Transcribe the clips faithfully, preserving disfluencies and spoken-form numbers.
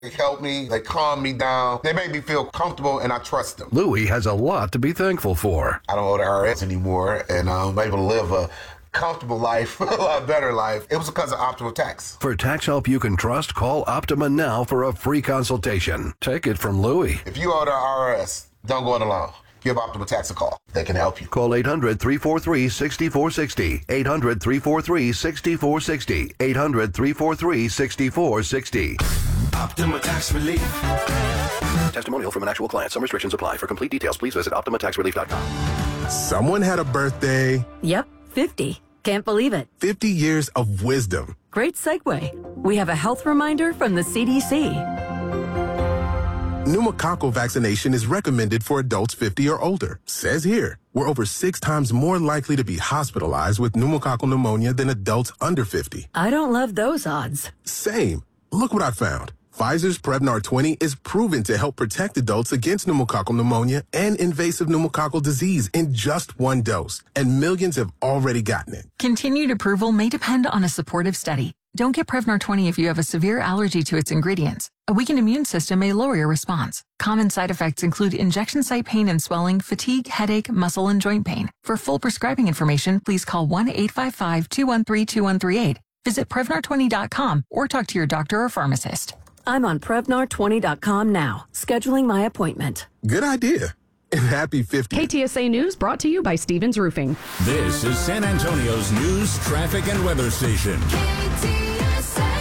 They help me, they calm me down, they make me feel comfortable, and I trust them. Louis has a lot to be thankful for. I don't owe the I R S anymore, and I'm able to live a comfortable life, a lot better life. It was because of Optima Tax. For tax help you can trust, call Optima now for a free consultation. Take it from Louis. If you owe the I R S, don't go it alone. Give Optima Tax a call. They can help you. Call eight hundred, three four three, six four six zero. eight hundred, three four three, six four six zero. eight hundred, three four three, six four six zero. Optima Tax Relief. Testimonial from an actual client. Some restrictions apply. For complete details, please visit Optima Tax Relief dot com. Someone had a birthday. Yep, fifty. Can't believe it. fifty years of wisdom. Great segue. We have a health reminder from the C D C. Pneumococcal vaccination is recommended for adults fifty or older. Says here, we're over six times more likely to be hospitalized with pneumococcal pneumonia than adults under fifty. I don't love those odds. Same. Look what I found. Pfizer's Prevnar twenty is proven to help protect adults against pneumococcal pneumonia and invasive pneumococcal disease in just one dose. And millions have already gotten it. Continued approval may depend on a supportive study. Don't get Prevnar twenty if you have a severe allergy to its ingredients. A weakened immune system may lower your response. Common side effects include injection site pain and swelling, fatigue, headache, muscle, and joint pain. For full prescribing information, please call one eight five five, two one three, two one three eight. Visit Prevnar twenty dot com or talk to your doctor or pharmacist. I'm on Prevnar twenty dot com now, scheduling my appointment. Good idea. And happy fiftieth. K T S A News brought to you by Stevens Roofing. This is San Antonio's news, traffic, and weather station. K T S A.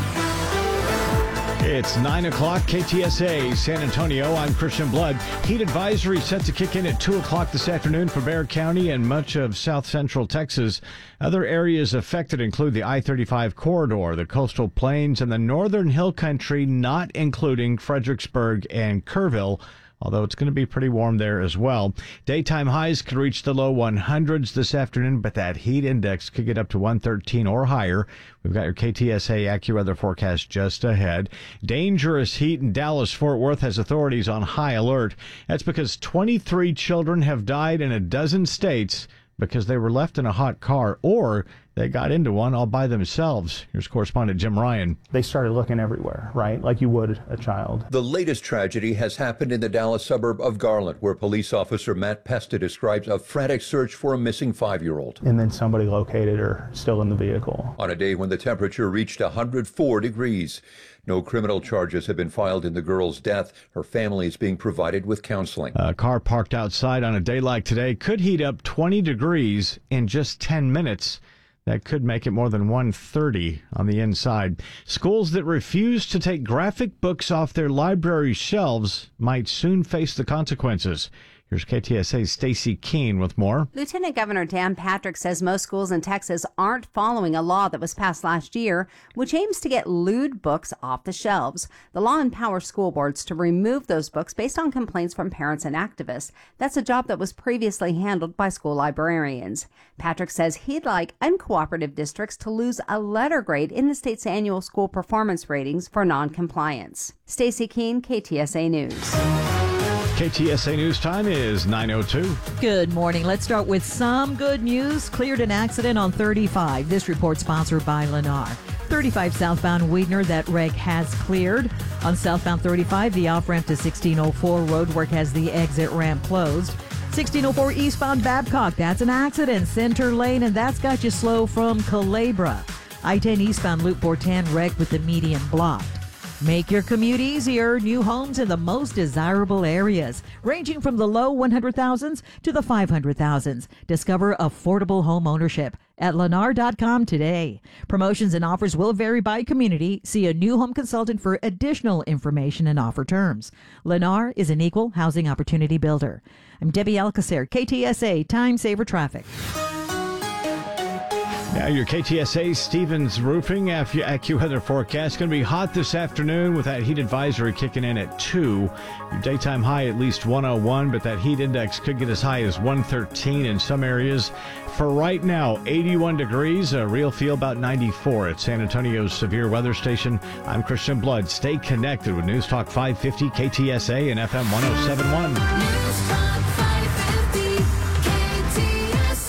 It's nine o'clock, K T S A, San Antonio. I'm Christian Blood. Heat advisory set to kick in at two o'clock this afternoon for Bexar County and much of south central Texas. Other areas affected include the I thirty-five corridor, the coastal plains, and the northern hill country, not including Fredericksburg and Kerrville, although it's going to be pretty warm there as well. Daytime highs could reach the low hundreds this afternoon, but that heat index could get up to one thirteen or higher. We've got your K T S A AccuWeather forecast just ahead. Dangerous heat in Dallas-Fort Worth has authorities on high alert. That's because twenty-three children have died in a dozen states because they were left in a hot car or they got into one all by themselves. Here's correspondent Jim Ryan. They started looking everywhere, right? Like you would a child. The latest tragedy has happened in the Dallas suburb of Garland, where police officer Matt Pesta describes a frantic search for a missing five-year-old. And then somebody located her still in the vehicle. On a day when the temperature reached one hundred four degrees. No criminal charges have been filed in the girl's death. Her family is being provided with counseling. A car parked outside on a day like today could heat up twenty degrees in just ten minutes. That could make it more than one thirty on the inside. Schools that refuse to take graphic books off their library shelves might soon face the consequences. Here's K T S A's Stacy Keene with more. Lieutenant Governor Dan Patrick says most schools in Texas aren't following a law that was passed last year, which aims to get lewd books off the shelves. The law empowers school boards to remove those books based on complaints from parents and activists. That's a job that was previously handled by school librarians. Patrick says he'd like uncooperative districts to lose a letter grade in the state's annual school performance ratings for noncompliance. Stacy Keene, K T S A News. K T S A News time is nine oh two. Good morning. Let's start with some good news. Cleared an accident on thirty-five. This report sponsored by Lennar. thirty-five southbound Weidner, that wreck has cleared. On southbound thirty-five, the off-ramp to sixteen oh four roadwork has the exit ramp closed. sixteen oh four eastbound Babcock, that's an accident. Center lane, and that's got you slow from Culebra. I ten eastbound Loop four ten wreck with the median blocked. Make your commute easier. New homes in the most desirable areas, ranging from the low one hundred thousands to the five hundred thousands. Discover affordable home ownership at lennar dot com today. Promotions and offers will vary by community. See a new home consultant for additional information and offer terms. Lennar is an equal housing opportunity builder. I'm Debbie Alcacer, K T S A Time Saver Traffic. Now your K T S A Stevens Roofing AccuWeather forecast. Going to be hot this afternoon with that heat advisory kicking in at two. Your daytime high at least one oh one, but that heat index could get as high as one thirteen in some areas. For right now, eighty-one degrees, a real feel about ninety-four at San Antonio's Severe Weather Station. I'm Christian Blood. Stay connected with News Talk five fifty, K T S A, and F M one oh seven point one. News Talk five fifty, K T S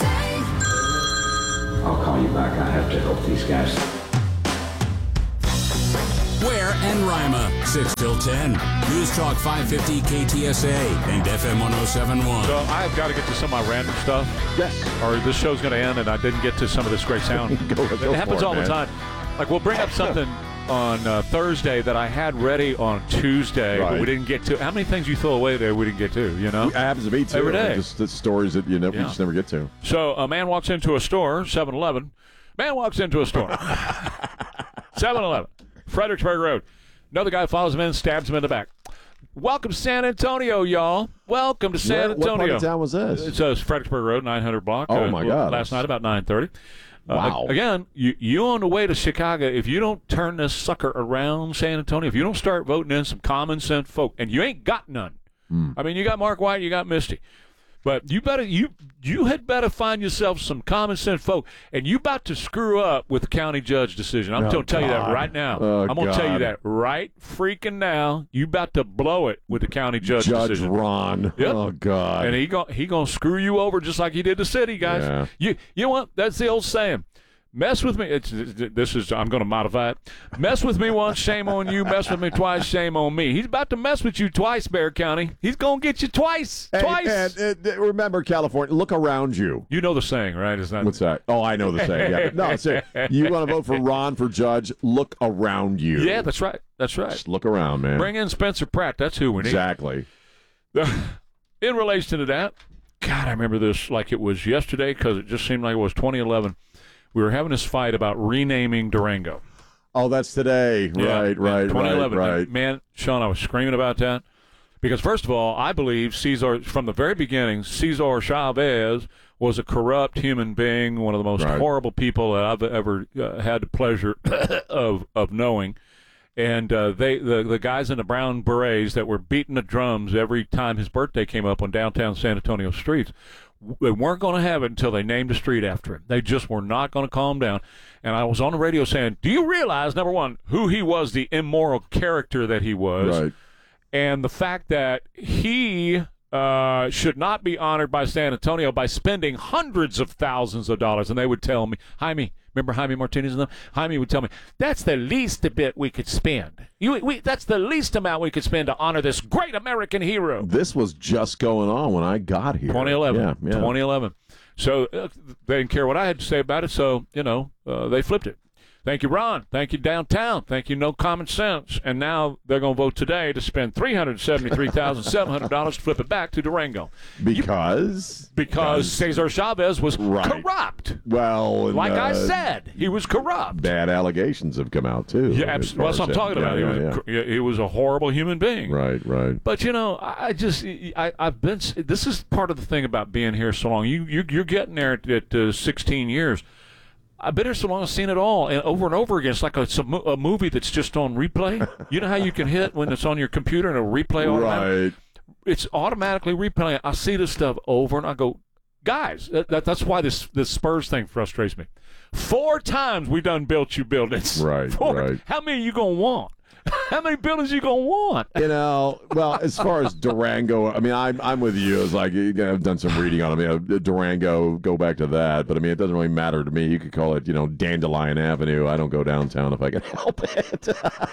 A. I'll call you back. I have to help these guys. Where and Rima, six till ten. News Talk five fifty K T S A and F M one oh seven point one. So I've got to get to some of my random stuff. Yes. Or this show's going to end and I didn't get to some of this great sound. go, it go happens it, all man. the time. Like we'll bring up something on uh, Thursday that I had ready on Tuesday, Right. but we didn't get to. How many things you throw away there we didn't get to, you know? It happens to me, too. Every day. Just the stories that you, never, Yeah. you just never get to. So a man walks into a store, seven eleven. Man walks into a store, seven eleven, Fredericksburg Road. Another guy follows him in, stabs him in the back. Welcome to San Antonio, y'all. Welcome to San Where- Antonio. What part of town was this? It's uh, Fredericksburg Road, nine hundred block. Oh, uh, my God. Last night about nine thirty. Uh, Wow. Again, you, you on the way to Chicago, if you don't turn this sucker around San Antonio, if you don't start voting in some common sense folk, and you ain't got none. Hmm. I mean, you got Mark White, you got Misty. But you better you you had better find yourself some common sense folk, and you about to screw up with the county judge decision. I'm Oh, going to tell you that God. right now. Oh, I'm going to tell you God. that right freaking now. You about to blow it with the county judge, Judge decision. Ron. Yep. Oh, God. And he going he going to screw you over just like he did the city, guys. Yeah. You you know what? That's the old saying. Mess with me. It's, this is. I'm going to modify it. Mess with me once, shame on you. Mess with me twice, shame on me. He's about to mess with you twice, Bear County. He's going to get you twice. Hey, twice. and, uh, remember, California, look around you. You know the saying, right? It's not. What's that? Oh, I know the saying. Yeah. No, it's it. You want to vote for Ron for judge, look around you. Yeah, that's right. That's right. Just look around, man. Bring in Spencer Pratt. That's who we need. Exactly. In relation to that, God, I remember this like it was yesterday because it just seemed like it was twenty eleven. We were having this fight about renaming Durango. Oh, that's today. Yeah, right, right, twenty eleven. right, And, right. man, Sean, I was screaming about that because, first of all, I believe Cesar, from the very beginning, Cesar Chavez was a corrupt human being, one of the most Right. horrible people that I've ever uh, had the pleasure of of knowing. And uh, they, the the guys in the brown berets that were beating the drums every time his birthday came up on downtown San Antonio streets, they weren't going to have it until they named a street after him. They just were not going to calm down. And I was on the radio saying, do you realize, number one, who he was, the immoral character that he was, Right. and the fact that he uh, should not be honored by San Antonio by spending hundreds of thousands of dollars. And they would tell me, Jaime, remember Jaime Martinez and them? Jaime would tell me, that's the least bit we could spend. You, we, that's the least amount we could spend to honor this great American hero. This was just going on when I got here. twenty eleven. Yeah, yeah. twenty eleven. So uh, they didn't care what I had to say about it, so, you know, uh, they flipped it. Thank you, Ron. Thank you, Downtown. Thank you, No Common Sense. And now they're going to vote today to spend three hundred seventy-three thousand seven hundred dollars to flip it back to Durango. Because? Because Cesar Chavez was Right. corrupt. Well, and, Like I uh, said, he was corrupt. bad allegations have come out, too. Yeah, as absolutely. far That's what I'm as talking that- about. yeah, he, yeah, was, yeah. he was a horrible human being. Right, right. But you know, I I just I, I've been. This is part of the thing about being here so long. You, you you're getting there at, at uh, sixteen years. I've been here so long, I've seen it all, and over and over again. It's like a, it's a, mo- a movie that's just on replay. You know how you can hit when it's on your computer and it'll replay automatically? Right. It's automatically replaying. I see this stuff over, and I go, guys, that, that, that's why this this Spurs thing frustrates me. Four times we done built you buildings. Right, Four. right. How many you gonna want? How many buildings you gonna want? You know, well, as far as Durango, I mean, I'm I'm with you. It's like you know, I've done some reading on it. I mean, Durango, go back to that. But I mean, it doesn't really matter to me. You could call it, you know, Dandelion Avenue. I don't go downtown if I can help it.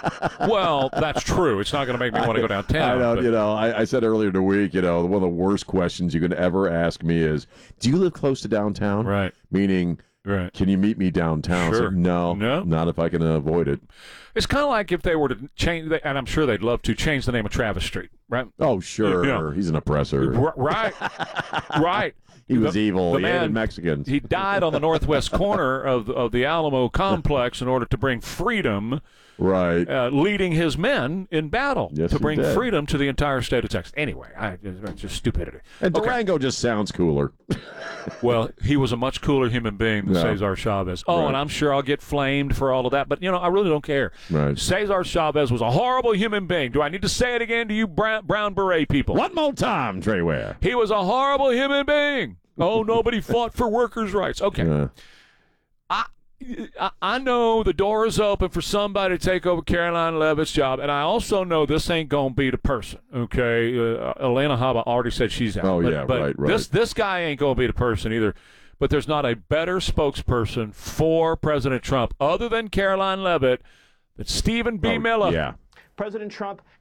Well, that's true. It's not going to make me want to go downtown. I know. but- You know, I, I said earlier in the week, you know, one of the worst questions you can ever ask me is, "Do you live close to downtown?" Right. Meaning, Right. can you meet me downtown? Sure. So, no, No. not if I can avoid it. It's kind of like if they were to change, and I'm sure they'd love to change the name of Travis Street, right? Oh, sure. Yeah. He's an oppressor. R- Right, right. He was The- evil. the He man- hated Mexicans. He died on the northwest corner of of the Alamo complex in order to bring freedom, Right. uh, leading his men in battle Yes, to he bring did. freedom to the entire state of Texas. Anyway, I, it's just stupidity. And Okay. Durango just sounds cooler. Well, he was a much cooler human being than Yeah. Cesar Chavez. Oh, Right. and I'm sure I'll get flamed for all of that, but, you know, I really don't care. Right. Cesar Chavez was a horrible human being. Do I need to say it again to you brown, brown beret people? One more time, Trey Ware. He was a horrible human being. Oh, nobody fought for workers' rights. Okay. Yeah. I, I I know the door is open for somebody to take over Caroline Levitt's job, and I also know this ain't going to be the person, okay? Uh, Elena Haba already said she's out. Oh, but, yeah, but right, right. This, this guy ain't going to be the person either. But there's not a better spokesperson for President Trump other than Caroline Levitt than Stephen B. Oh, Miller. Yeah, President Trump